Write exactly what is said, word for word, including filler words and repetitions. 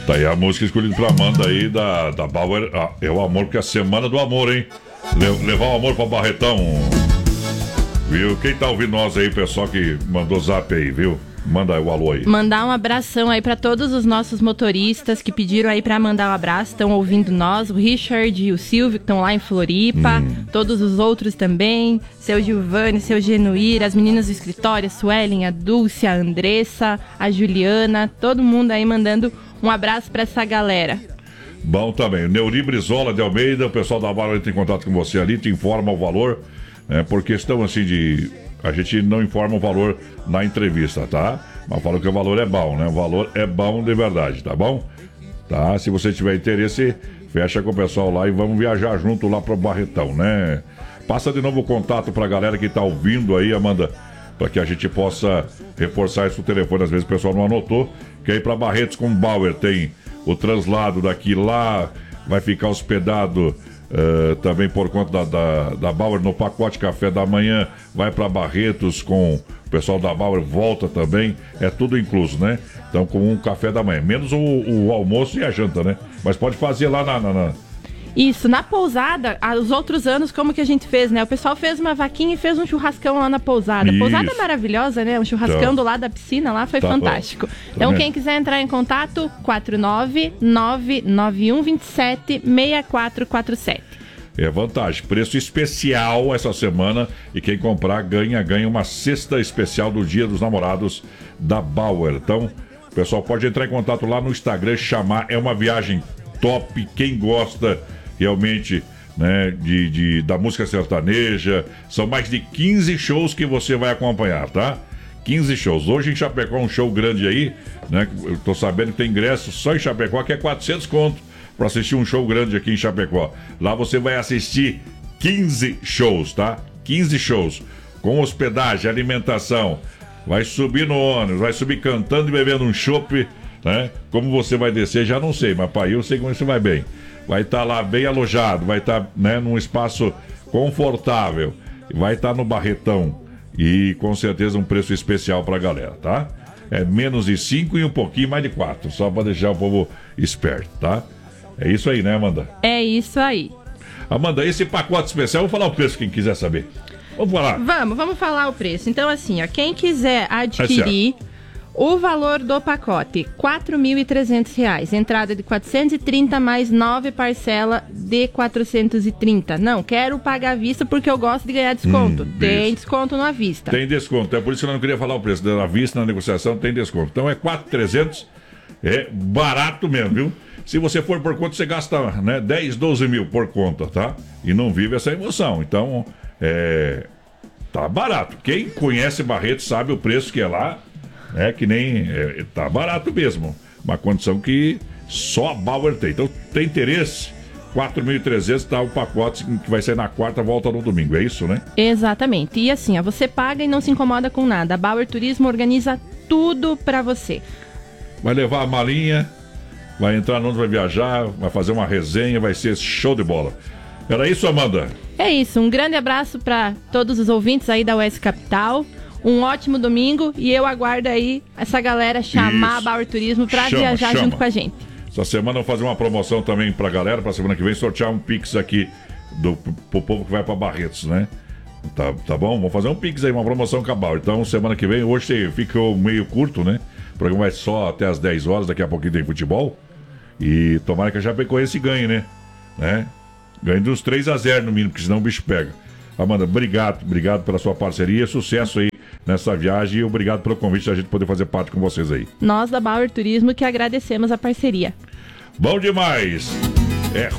Tá aí a música escolhida pra Amanda aí da, da Bauer. Ah, é o amor, porque é a semana do amor, hein? Le, levar o amor pra Barretão. Viu? Quem tá ouvindo nós aí, pessoal que mandou zap aí, viu? Manda o alô aí. Mandar um abração aí pra todos os nossos motoristas que pediram aí pra mandar um abraço, estão ouvindo nós, o Richard e o Silvio que estão lá em Floripa, hum. todos os outros também, seu Giovanni, seu Genuír, as meninas do escritório, a Suelen, a Dulce, a Andressa, a Juliana, todo mundo aí mandando um abraço pra essa galera. Bom também, o Neuri Brizola de Almeida, o pessoal da Bala entra em contato com você ali, te informa o valor, né, por questão assim de... A gente não informa o valor na entrevista, tá? Mas fala que o valor é bom, né? O valor é bom de verdade, tá bom? Tá? Se você tiver interesse, fecha com o pessoal lá e vamos viajar junto lá pro Barretão, né? Passa de novo o contato pra galera que tá ouvindo aí, Amanda, para que a gente possa reforçar isso no telefone. Às vezes o pessoal não anotou, que aí pra Barretos com Bauer tem o translado daqui lá, vai ficar hospedado... Uh, também por conta da, da, da Bauer no pacote café da manhã, vai para Barretos com o pessoal da Bauer, volta também, é tudo incluso, né? Então com um café da manhã, menos o, o almoço e a janta, né? Mas pode fazer lá na... na, na... Isso, na pousada, os outros anos, como que a gente fez, né? O pessoal fez uma vaquinha e fez um churrascão lá na pousada. Isso. Pousada maravilhosa, né? Um churrascão então, do lado da piscina lá, foi tá fantástico. Bom. Então, também. Quem quiser entrar em contato, quatro nove nove nove um dois sete seis quatro quatro sete. É vantagem, preço especial essa semana e quem comprar ganha, ganha uma cesta especial do Dia dos Namorados da Bauer. Então, o pessoal pode entrar em contato lá no Instagram, chamar, é uma viagem top, quem gosta realmente, né, de, de, da música sertaneja, são mais de quinze shows que você vai acompanhar, tá? quinze shows. Hoje em Chapecó um show grande aí, né? Eu tô sabendo que tem ingresso só em Chapecó que é quatrocentos conto para assistir um show grande aqui em Chapecó. Lá você vai assistir quinze shows, tá? quinze shows com hospedagem, alimentação. Vai subir no ônibus, vai subir cantando e bebendo um chopp, né? Como você vai descer, já não sei, mas para eu sei como você vai bem. Vai estar tá lá bem alojado, vai estar tá, né, num espaço confortável, vai estar tá no Barretão e com certeza um preço especial pra galera, tá? É menos de cinco e um pouquinho mais de quatro, só para deixar o povo esperto, tá? É isso aí, né, Amanda? É isso aí. Amanda, esse pacote especial, vou falar o preço quem quiser saber. Vamos falar. Vamos, vamos falar o preço. Então, assim, ó, quem quiser adquirir... É o valor do pacote, quatro mil e trezentos reais. Entrada de quatrocentos e trinta mais nove parcela de quatrocentos e trinta. Não, quero pagar à vista porque eu gosto de ganhar desconto. Hum, tem isso. Desconto na vista. Tem desconto, é por isso que eu não queria falar o preço. Na vista, na negociação, tem desconto. Então é quatro mil e trezentos, é barato mesmo, viu? Se você for por conta, você gasta, né, dez, doze mil por conta, tá? E não vive essa emoção. Então, é... tá barato. Quem conhece Barretos sabe o preço que é lá. É que nem... É, tá barato mesmo. Uma condição que só a Bauer tem. Então, tem interesse? quatro mil e trezentos tá o pacote que vai sair na quarta, volta no domingo. É isso, né? Exatamente. E assim, ó, você paga e não se incomoda com nada. A Bauer Turismo organiza tudo pra você. Vai levar a malinha, vai entrar no vai viajar, vai fazer uma resenha, vai ser show de bola. Era isso, Amanda? É isso. Um grande abraço pra todos os ouvintes aí da U S Capital. Um ótimo domingo e eu aguardo aí essa galera chamar Isso. a Bauer Turismo para viajar chama. junto com a gente. Essa semana eu vou fazer uma promoção também pra galera, pra semana que vem sortear um Pix aqui do, pro povo que vai pra Barretos, né? Tá, tá bom? Vamos fazer um Pix aí, uma promoção com a Bauer. Então semana que vem, hoje ficou meio curto, né? O programa vai só até as dez horas, daqui a pouquinho tem futebol. E tomara que a Chapecoense ganhe, né? né? Ganhe dos três a zero no mínimo, porque senão o bicho pega. Amanda, obrigado, obrigado pela sua parceria, sucesso aí nessa viagem e obrigado pelo convite da gente poder fazer parte com vocês aí. Nós da Bauer Turismo que agradecemos a parceria. Bom demais!